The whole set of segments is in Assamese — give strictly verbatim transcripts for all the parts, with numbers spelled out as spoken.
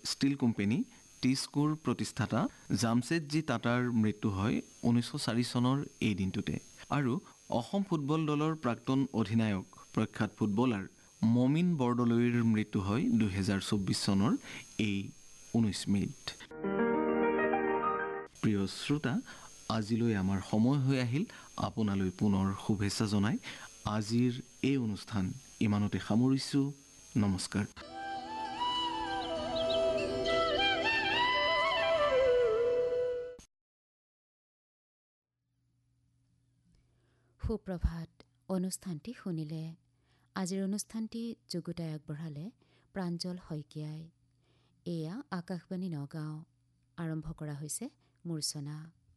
ষ্টীল কোম্পানী টিস্কোৰ প্ৰতিষ্ঠাতা জামছেদজী টাটাৰ মৃত্যু হয় ঊনৈছশ চাৰি চনৰ এই দিনটোতে। আৰু অসম ফুটবল দলৰ প্ৰাক্তন অধিনায়ক প্ৰখ্যাত ফুটবলাৰ মমিন বৰদলৈৰ মৃত্যু হয় দুহেজাৰ চৌব্বিছ চনৰ এই ঊনৈছ মে'ত। প্ৰিয় শ্ৰোতা, আজিলৈ আমাৰ সময় হৈ আহিল। আপোনালৈ পুনৰ শুভেচ্ছা জনাই আজিৰ এই অনুষ্ঠান ইমানতে সামৰিছোঁ। নমস্কাৰ। সুপ্ৰভাত। অনুষ্ঠানটি শুনিলে। আজিৰ অনুষ্ঠানটি যুগুতাই আগবঢ়ালে প্ৰাঞ্জল শইকীয়াই। এয়া আকাশবাণী নগাঁও। আৰম্ভ কৰা হৈছে মূৰ্ছনা।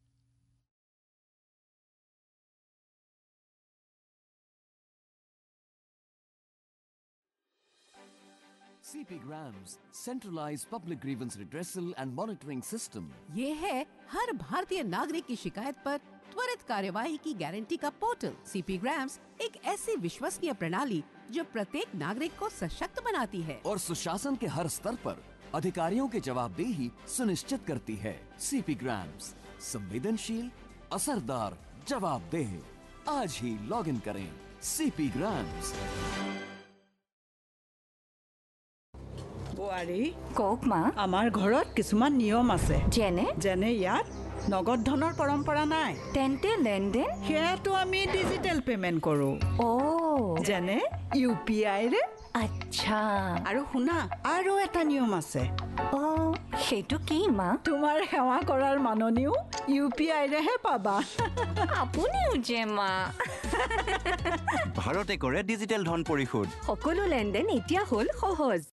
C P Grams, centralized public grievance redressal and monitoring system. ये है हर भारतीय नागरिक की शिकायत पर त्वरित कार्यवाही की गारंटी का पोर्टल। C P Grams एक ऐसी विश्वसनीय प्रणाली जो प्रत्येक नागरिक को सशक्त बनाती है और सुशासन के हर स्तर पर अधिकारियों की जवाबदेही सुनिश्चित करती है। C P Grams, संवेदनशील, असरदार, जवाबदेह। आज ही लॉग इन करें C P Grams। বোৱাৰী কওক মা। আমাৰ ঘৰত কিছুমান নিয়ম আছে, যেনে যেনে ইয়াত নগদ ধনৰ পৰম্পৰা নাই। তেন্তে লেনদেন সেয়াটো আমি ডিজিটেল পেমেণ্ট কৰোঁ। অ' যেনে ইউ পি আইৰে। আচ্ছা। আৰু শুনা, আৰু এটা নিয়ম আছে। অ' সেইটো কি মা? তোমাৰ সেৱা কৰাৰ মাননিও ইউ পি আইৰেহে পাবা। আপুনিও যে মা। ভাৰতে কৰে ডিজিটেল ধন পৰিশোধ। সকলো লেনদেন এতিয়া হ'ল সহজ।